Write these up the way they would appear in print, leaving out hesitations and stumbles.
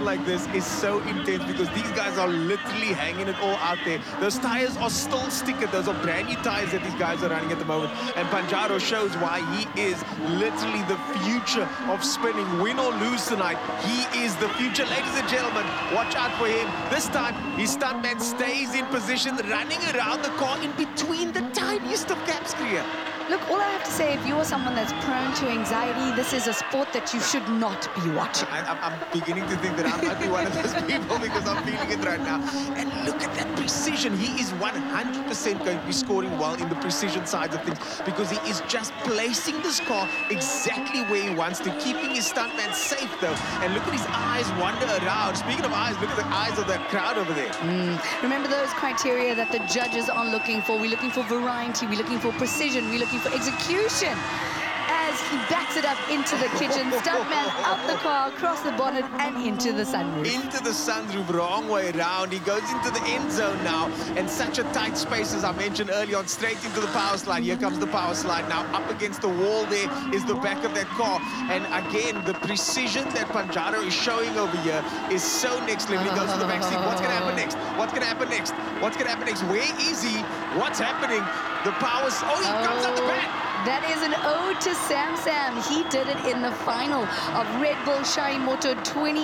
like this is so intense because these guys are literally hanging it all out there. Those tires are still sticking. Those are brand new tires that these guys are running at the moment. And Panjaro shows why he is literally the future of spinning. Win or lose tonight, he is the future. Ladies and gentlemen, watch out for him. This time, his stuntman stays in position, running around the car in between the tiniest of gaps, Kriya. Look, all I have to say, if you are someone that's prone to anxiety, this is a sport that you should not be watching. I'm beginning to think that I might be one of those people because I'm feeling it right now. And look at that precision. He is 100% going to be scoring well in the precision side of things because he is just placing this car exactly where he wants to, keeping his stuntman safe, though. And look at his eyes wander around. Speaking of eyes, look at the eyes of that crowd over there. Remember those criteria that the judges are looking for. We're looking for variety. We're looking for precision. We're looking for execution. As he backs it up into the kitchen, stuntman out the car, across the bonnet and into the sunroof. Into the sunroof, wrong way around. He goes into the end zone now, and such a tight space as I mentioned earlier on, straight into the power slide. Here comes the power slide now. Up against the wall there is the back of that car. And again, the precision that Panjaro is showing over here is so next level. He goes to the back seat. What's going to happen next? What's going to happen next? What's going to happen next? Where is he? What's happening? The power's... Oh, he comes out the back. That is an ode to Sam Sam. He did it in the final of Red Bull Shine Moto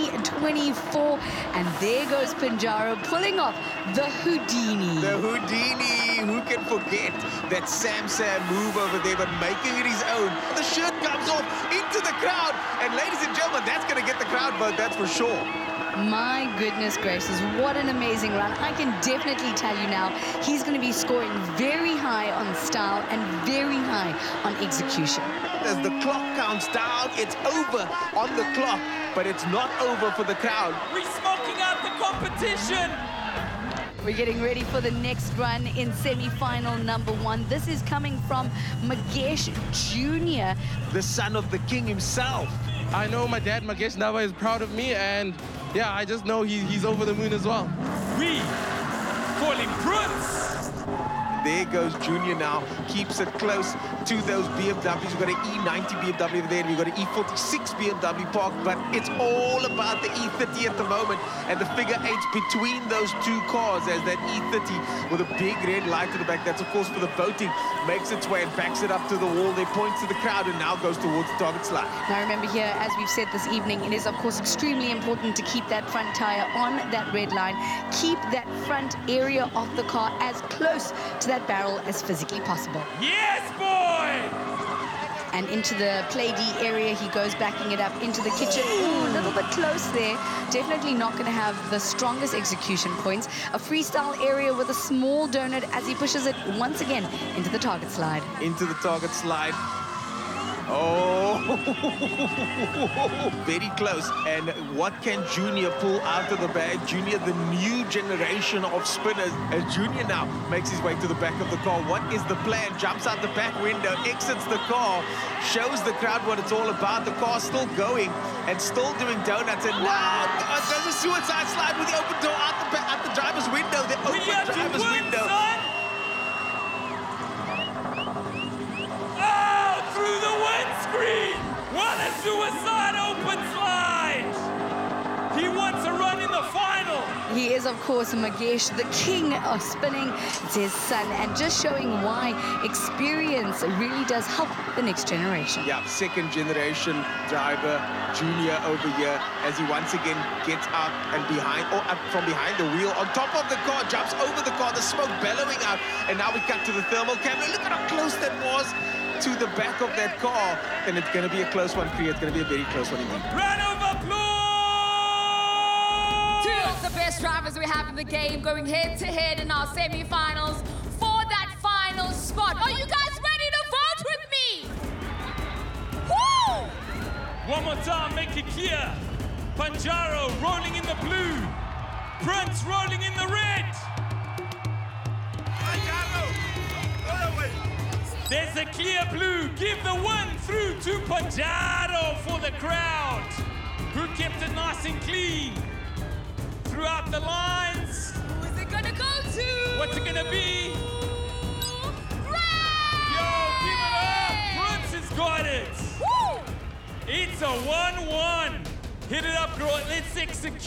2024. And there goes Panjaro pulling off the Houdini. The Houdini. Who can forget that Sam Sam move over there, but making it his own. The shirt comes off into the crowd. And ladies and gentlemen, that's going to get the crowd vote, that's for sure. My goodness gracious, what an amazing run. I can definitely tell you now, he's going to be scoring very high on style and very high on execution. As the clock counts down, it's over on the clock, but it's not over for the crowd. We're smoking out the competition. We're getting ready for the next run in semi-final number 1. This is coming from Magesh Jr. The son of the king himself. I know my dad, Magesh Nava, is proud of me, and yeah, I just know he's over the moon as well. We call him Prince. There goes Junior now, keeps it close to those BMWs. We've got an E90 BMW there, and we've got an E46 BMW parked, but it's all about the E30 at the moment, and the figure 8 between those two cars as that E30 with a big red light to the back. That's, of course, for the voting. Makes its way and backs it up to the wall. They point to the crowd and now goes towards the target slide. Now, remember here, as we've said this evening, it is, of course, extremely important to keep that front tire on that red line. Keep that front area of the car as close to that barrel as physically possible. Yes, boy! And into the Play D area, he goes backing it up into the kitchen. Ooh, a little bit close there. Definitely not going to have the strongest execution points. A freestyle area with a small donut as he pushes it once again into the target slide. Into the target slide. Oh, very close. And what can Junior pull out of the bag? Junior, the new generation of spinners. As Junior now makes his way to the back of the car. What is the plan? Jumps out the back window, exits the car, shows the crowd what it's all about. The car's still going and still doing donuts. And now there's a suicide slide with the open door out the driver's window. The open driver's window. Through the windscreen! What a suicide open slide! He wants a run in the final! He is, of course, Magesh, the king of spinning. It's his son, and just showing why experience really does help the next generation. Yeah, second generation driver, Junior over here, as he once again gets out and behind, or up from behind the wheel, on top of the car, jumps over the car, the smoke bellowing out, and now we cut to the thermal camera. Look at how close that was to the back of that car, and it's going to be a close one, Priya. It's going to be a very close one indeed. Round of applause! Two of the best drivers we have in the game going head-to-head in our semi-finals for that final spot. Are you guys ready to vote with me? Woo! One more time, make it clear. Panjaro rolling in the blue. Prince rolling in the red. There's a clear blue. Give the one through to Panjaro for the crowd, who kept it nice and clean throughout the lines. Who is it gonna go to? What's it gonna be? Red! Yo, give it up. Prince has got it. Woo! It's a 1-1. Hit it up, girl. Let's execute.